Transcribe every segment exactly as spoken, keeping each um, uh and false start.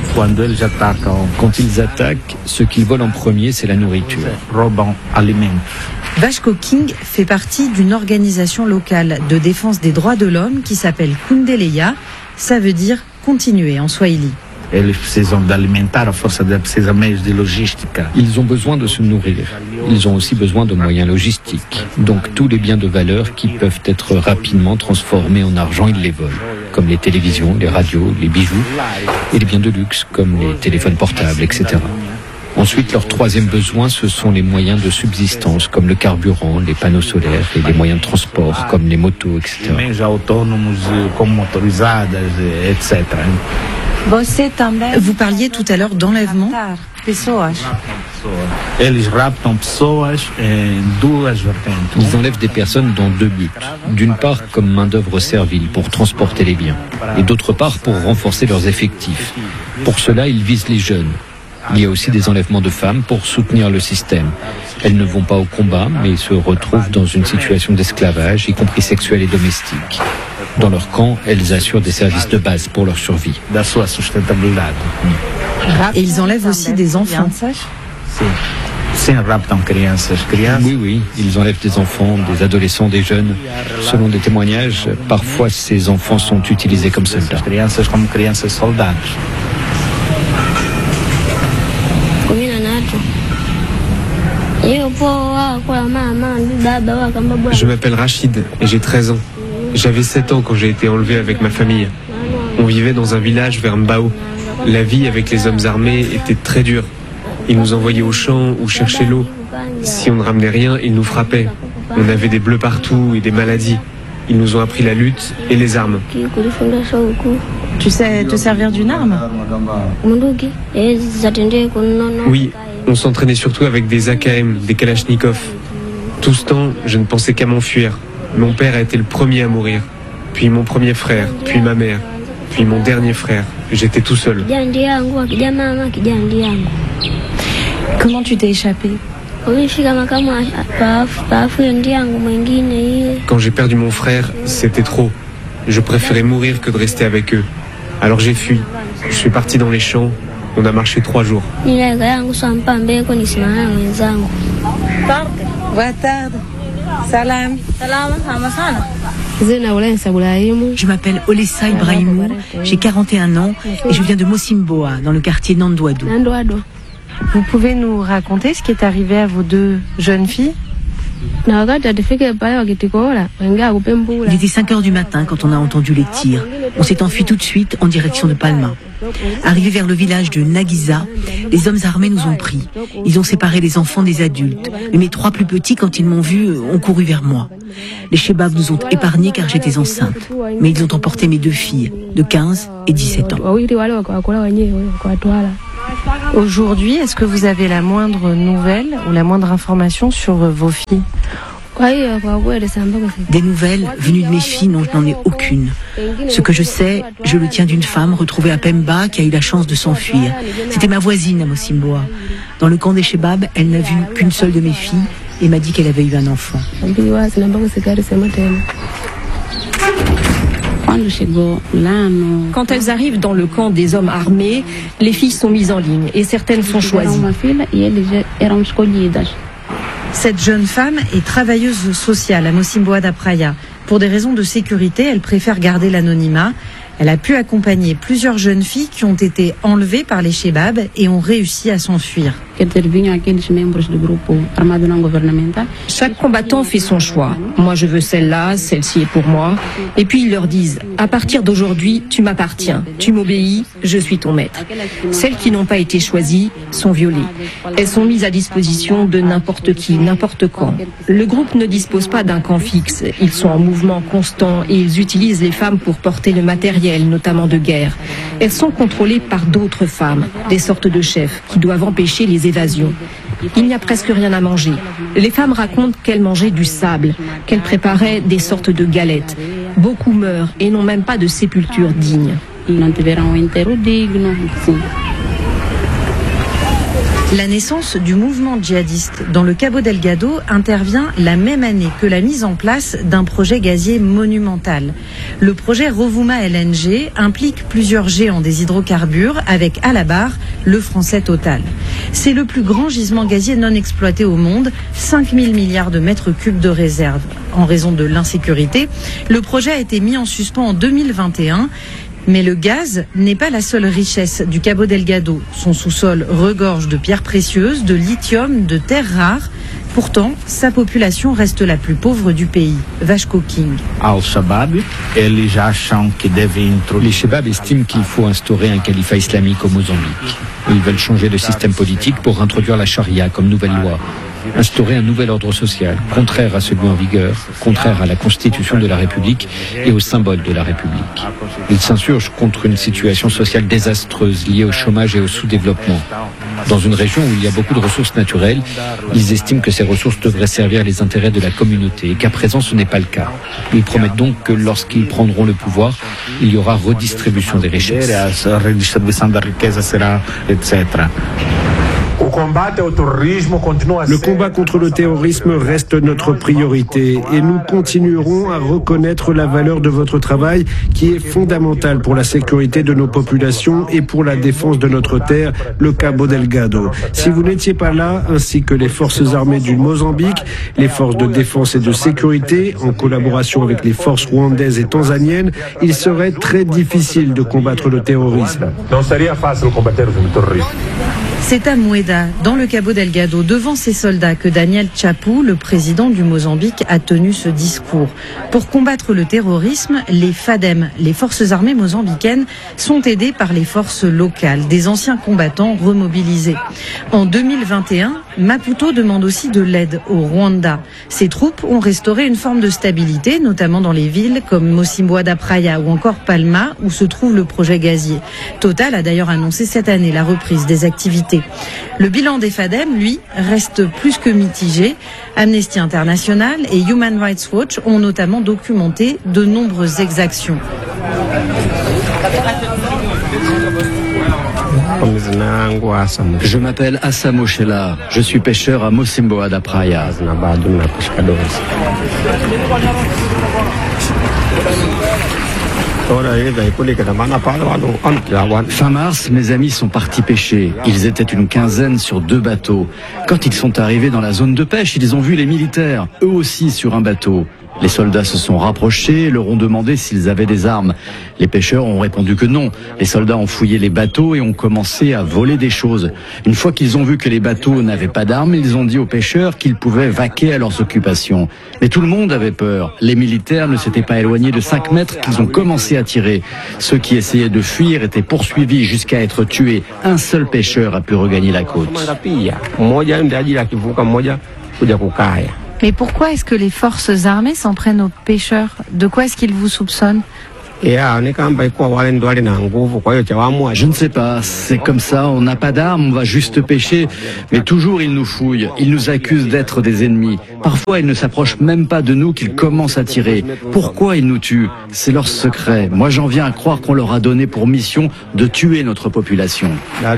Quand ils attaquent, ce qu'ils volent en premier, c'est la nourriture. Vasco King fait partie d'une organisation locale de défense des droits de l'homme qui s'appelle Kundeleya. Ça veut dire continuer en swahili. Ils ont besoin de se nourrir. Ils ont aussi besoin de moyens logistiques. Donc tous les biens de valeur qui peuvent être rapidement transformés en argent, ils les volent. Comme les télévisions, les radios, les bijoux et les biens de luxe comme les téléphones portables, et cetera. Ensuite, leur troisième besoin, ce sont les moyens de subsistance comme le carburant, les panneaux solaires et les moyens de transport comme les motos, et cetera. Vous parliez tout à l'heure d'enlèvement. Ils enlèvent des personnes dans deux buts. D'une part, comme main-d'œuvre servile pour transporter les biens. Et d'autre part, pour renforcer leurs effectifs. Pour cela, ils visent les jeunes. Il y a aussi des enlèvements de femmes pour soutenir le système. Elles ne vont pas au combat, mais se retrouvent dans une situation d'esclavage, y compris sexuelle et domestique. Dans leur camp, elles assurent des services de base pour leur survie. Et ils enlèvent aussi des enfants. Oui, oui, ils enlèvent des enfants, des adolescents, des jeunes. Selon des témoignages, parfois ces enfants sont utilisés comme soldats. Je m'appelle Rachid et j'ai treize ans. J'avais sept ans quand j'ai été enlevé avec ma famille. On vivait dans un village vers Mbao. La vie avec les hommes armés était très dure. Ils nous envoyaient au champ ou chercher l'eau. Si on ne ramenait rien, ils nous frappaient. On avait des bleus partout et des maladies. Ils nous ont appris la lutte et les armes. Tu sais te servir d'une arme? Oui, on s'entraînait surtout avec des A K M, des Kalachnikov. Tout ce temps, je ne pensais qu'à m'enfuir. Mon père a été le premier à mourir. Puis mon premier frère, puis ma mère, puis mon dernier frère. J'étais tout seul. Comment tu t'es échappé? Quand j'ai perdu mon frère, c'était trop. Je préférais mourir que de rester avec eux. Alors j'ai fui. Je suis parti dans les champs. On a marché trois jours. Salam. Je m'appelle Olessa Ibrahimou, j'ai quarante et un ans et je viens de Mosimboa, dans le quartier Nandouadou. Vous pouvez nous raconter ce qui est arrivé à vos deux jeunes filles? Il était cinq heures du matin quand on a entendu les tirs. On s'est enfui tout de suite en direction de Palma. Arrivés vers le village de Naguiza, les hommes armés nous ont pris. Ils ont séparé les enfants des adultes. Mais mes trois plus petits, quand ils m'ont vu, ont couru vers moi. Les Chebabs nous ont épargnés car j'étais enceinte. Mais ils ont emporté mes deux filles, de quinze et dix-sept ans. Aujourd'hui, est-ce que vous avez la moindre nouvelle ou la moindre information sur vos filles? Des nouvelles venues de mes filles, non, je n'en ai aucune. Ce que je sais, je le tiens d'une femme retrouvée à Pemba qui a eu la chance de s'enfuir. C'était ma voisine à Mosimboa. Dans le camp des Chebabs, elle n'a vu qu'une seule de mes filles et m'a dit qu'elle avait eu un enfant. Quand elles arrivent dans le camp des hommes armés, les filles sont mises en ligne et certaines sont choisies. Cette jeune femme est travailleuse sociale à Mosimboa da Praia. Pour des raisons de sécurité, elle préfère garder l'anonymat. Elle a pu accompagner plusieurs jeunes filles qui ont été enlevées par les Chebabs et ont réussi à s'enfuir. Chaque combattant fait son choix. Moi, je veux celle-là, celle-ci est pour moi. Et puis, ils leur disent, à partir d'aujourd'hui, tu m'appartiens, tu m'obéis, je suis ton maître. Celles qui n'ont pas été choisies sont violées. Elles sont mises à disposition de n'importe qui, n'importe quand. Le groupe ne dispose pas d'un camp fixe. Ils sont en mouvement constant et ils utilisent les femmes pour porter le matériel, notamment de guerre. Elles sont contrôlées par d'autres femmes, des sortes de chefs, qui doivent empêcher les évasions. Il n'y a presque rien à manger. Les femmes racontent qu'elles mangeaient du sable, qu'elles préparaient des sortes de galettes. Beaucoup meurent et n'ont même pas de sépulture digne. La naissance du mouvement djihadiste dans le Cabo Delgado intervient la même année que la mise en place d'un projet gazier monumental. Le projet Rovuma L N G implique plusieurs géants des hydrocarbures avec à la barre le français Total. C'est le plus grand gisement gazier non exploité au monde, cinq mille milliards de mètres cubes de réserve. En raison de l'insécurité, le projet a été mis en suspens en deux mille vingt et un. Mais le gaz n'est pas la seule richesse du Cabo Delgado. Son sous-sol regorge de pierres précieuses, de lithium, de terres rares. Pourtant, sa population reste la plus pauvre du pays. Vashko King. Les Chebab estiment qu'il faut instaurer un califat islamique au Mozambique. Ils veulent changer le système politique pour introduire la charia comme nouvelle loi. Instaurer un nouvel ordre social, contraire à celui en vigueur, contraire à la constitution de la République et aux symboles de la République. Ils s'insurgent contre une situation sociale désastreuse liée au chômage et au sous-développement. Dans une région où il y a beaucoup de ressources naturelles, ils estiment que ces ressources devraient servir les intérêts de la communauté et qu'à présent ce n'est pas le cas. Ils promettent donc que lorsqu'ils prendront le pouvoir, il y aura redistribution des richesses. Le combat contre le terrorisme reste notre priorité et nous continuerons à reconnaître la valeur de votre travail qui est fondamentale pour la sécurité de nos populations et pour la défense de notre terre, le Cabo Delgado. Si vous n'étiez pas là, ainsi que les forces armées du Mozambique, les forces de défense et de sécurité, en collaboration avec les forces rwandaises et tanzaniennes, il serait très difficile de combattre le terrorisme. C'est à Mueda, dans le Cabo Delgado, devant ses soldats, que Daniel Chapu, le président du Mozambique, a tenu ce discours. Pour combattre le terrorisme, les FADEM, les forces armées mozambicaines, sont aidées par les forces locales, des anciens combattants remobilisés. En deux mille vingt et un, Maputo demande aussi de l'aide au Rwanda. Ses troupes ont restauré une forme de stabilité, notamment dans les villes comme Mocimboa da Praia ou encore Palma, où se trouve le projet gazier. Total a d'ailleurs annoncé cette année la reprise des activités. Le bilan des FADEM, lui, reste plus que mitigé. Amnesty International et Human Rights Watch ont notamment documenté de nombreuses exactions. Je m'appelle Assamo Shela, je suis pêcheur à Mocimboa da Praia. Fin mars, mes amis sont partis pêcher. Ils étaient une quinzaine sur deux bateaux. Quand ils sont arrivés dans la zone de pêche, ils ont vu les militaires, eux aussi sur un bateau. Les soldats se sont rapprochés et leur ont demandé s'ils avaient des armes. Les pêcheurs ont répondu que non. Les soldats ont fouillé les bateaux et ont commencé à voler des choses. Une fois qu'ils ont vu que les bateaux n'avaient pas d'armes, ils ont dit aux pêcheurs qu'ils pouvaient vaquer à leurs occupations. Mais tout le monde avait peur. Les militaires ne s'étaient pas éloignés de cinq mètres qu'ils ont commencé à tirer. Ceux qui essayaient de fuir étaient poursuivis jusqu'à être tués. Un seul pêcheur a pu regagner la côte. Mais pourquoi est-ce que les forces armées s'en prennent aux pêcheurs? De quoi est-ce qu'ils vous soupçonnent? Je ne sais pas, c'est comme ça, on n'a pas d'armes, on va juste pêcher, mais toujours ils nous fouillent, ils nous accusent d'être des ennemis. Parfois ils ne s'approchent même pas de nous qu'ils commencent à tirer. Pourquoi ils nous tuent? C'est leur secret. Moi j'en viens à croire qu'on leur a donné pour mission de tuer notre population.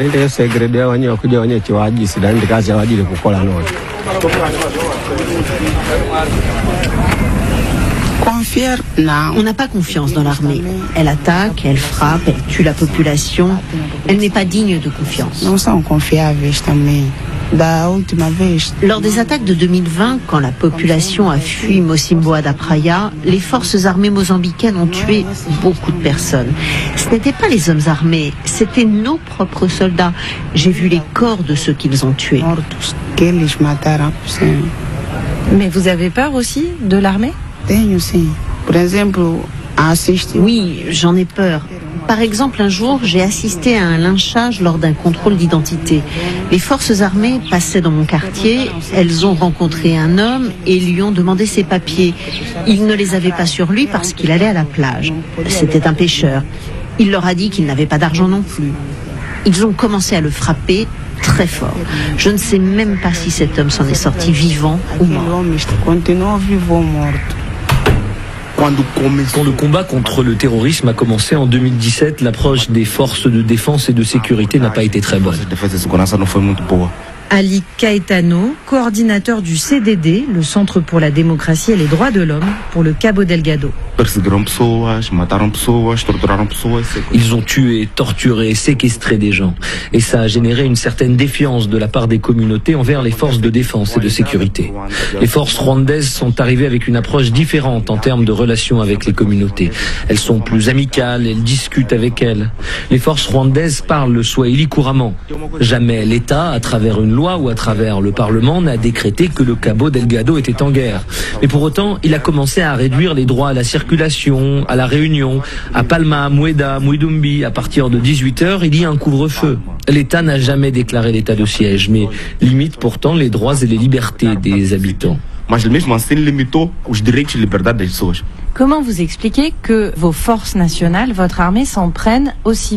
On n'a pas confiance dans l'armée. Elle attaque, elle frappe, elle tue la population. Elle n'est pas digne de confiance. Lors des attaques de deux mille vingt, quand la population a fui Mocimboa da Praia, les forces armées mozambicaines ont tué beaucoup de personnes. Ce n'étaient pas les hommes armés, c'était nos propres soldats. J'ai vu les corps de ceux qu'ils ont tués. Mais vous avez peur aussi de l'armée? Oui, j'en ai peur. Par exemple, un jour, j'ai assisté à un lynchage lors d'un contrôle d'identité. Les forces armées passaient dans mon quartier, elles ont rencontré un homme et lui ont demandé ses papiers. Il ne les avait pas sur lui parce qu'il allait à la plage. C'était un pêcheur. Il leur a dit qu'il n'avait pas d'argent non plus. Ils ont commencé à le frapper très fort. Je ne sais même pas si cet homme s'en est sorti vivant ou mort. Quand le combat contre le terrorisme a commencé en deux mille dix-sept, l'approche des forces de défense et de sécurité n'a pas été très bonne. Ali Caetano, coordinateur du C D D, le Centre pour la démocratie et les droits de l'homme, pour le Cabo Delgado. Ils ont tué, torturé, séquestré des gens. Et ça a généré une certaine défiance de la part des communautés envers les forces de défense et de sécurité. Les forces rwandaises sont arrivées avec une approche différente en termes de relations avec les communautés. Elles sont plus amicales, elles discutent avec elles. Les forces rwandaises parlent le swahili couramment. Jamais l'État, à travers une loi ou à travers le Parlement, n'a décrété que le Cabo Delgado était en guerre. Mais pour autant, il a commencé à réduire les droits à la circulation, à la réunion, à Palma, Mueda, Muidumbi. À partir de dix-huit heures, il y a un couvre-feu. L'État n'a jamais déclaré l'état de siège, mais limite pourtant les droits et les libertés des habitants. Comment vous expliquez que vos forces nationales, votre armée, s'en prennent aux civils ?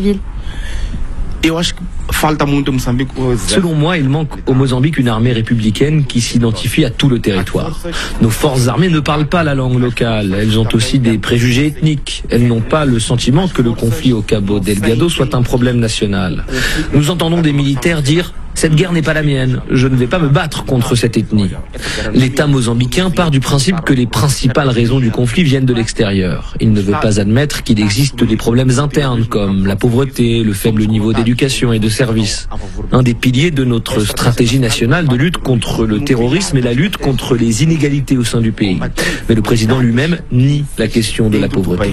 Selon moi, il manque au Mozambique une armée républicaine qui s'identifie à tout le territoire. Nos forces armées ne parlent pas la langue locale. Elles ont aussi des préjugés ethniques. Elles n'ont pas le sentiment que le conflit au Cabo Delgado soit un problème national. Nous entendons des militaires dire « Cette guerre n'est pas la mienne. Je ne vais pas me battre contre cette ethnie. » L'État mozambicain part du principe que les principales raisons du conflit viennent de l'extérieur. Il ne veut pas admettre qu'il existe des problèmes internes comme la pauvreté, le faible niveau d'éducation et de services. Un des piliers de notre stratégie nationale de lutte contre le terrorisme est la lutte contre les inégalités au sein du pays. Mais le président lui-même nie la question de la pauvreté.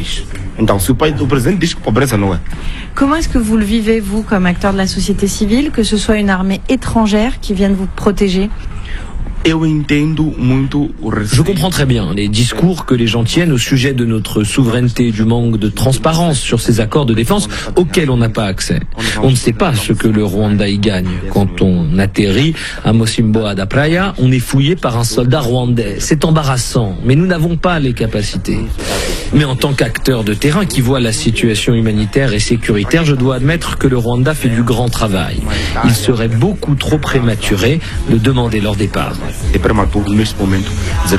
Comment est-ce que vous le vivez, vous, comme acteur de la société civile, que ce soit une armée étrangère qui vienne vous protéger ? Je comprends très bien les discours que les gens tiennent au sujet de notre souveraineté, du manque de transparence sur ces accords de défense auxquels on n'a pas accès. On ne sait pas ce que le Rwanda y gagne. Quand on atterrit à Mosimboa da Praia, on est fouillé par un soldat rwandais. C'est embarrassant, mais nous n'avons pas les capacités. Mais en tant qu'acteur de terrain qui voit la situation humanitaire et sécuritaire, je dois admettre que le Rwanda fait du grand travail. Il serait beaucoup trop prématuré de demander leur départ. É prematuro neste momento dizer